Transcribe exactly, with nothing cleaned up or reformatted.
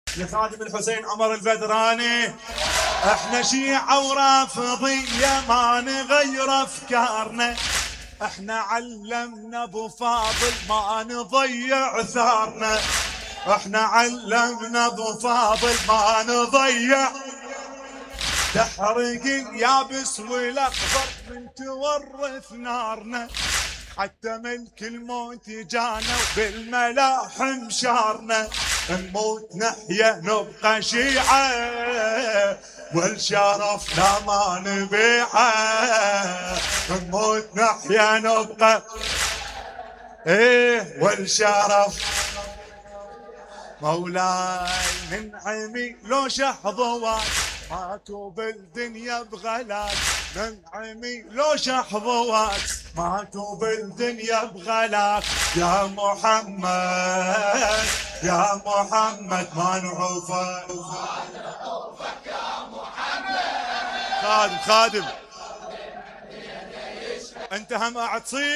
لخادم الحسين عمر البدراني. احنا شيعة ورافضية ما نغير افكارنا، احنا علمنا ابو فاضل ما نضيع ثارنا، احنا علمنا ابو فاضل ما نضيع. تحرق اليابس والاخضر من تورث نارنا، حتى ملك الموت جانا وبالملاحم شارنا. نموت نحيا نبقى شيعة والشرف لا ما نبيعه. نموت نحيا نبقى ايه والشرف. مولاي من عمي لو شحظوات ماتوا بالدنيا بغلات، من عمي لو شحظوات ماتوا بالدنيا بغلات. يا محمد يا محمد ما نعوفك، ما نعوفك يا محمد. خادم خادم انت هم قاعد تصيح.